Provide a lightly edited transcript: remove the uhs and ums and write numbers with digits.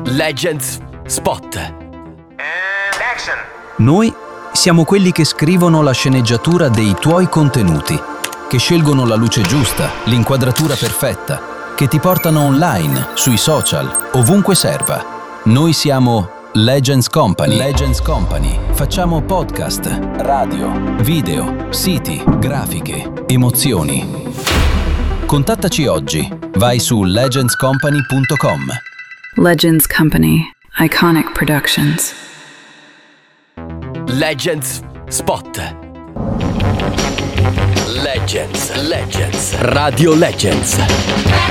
Legends Spot. Action. Noi siamo quelli che scrivono la sceneggiatura dei tuoi contenuti, che scelgono la luce giusta, l'inquadratura perfetta, che ti portano online, sui social, ovunque serva. Noi siamo Legends Company. Legends Company. Facciamo podcast, radio, video, siti, grafiche, emozioni. Contattaci oggi. Vai su legendscompany.com. Legends Company. Iconic Productions. Legends Spot. Legends. Radio Legends.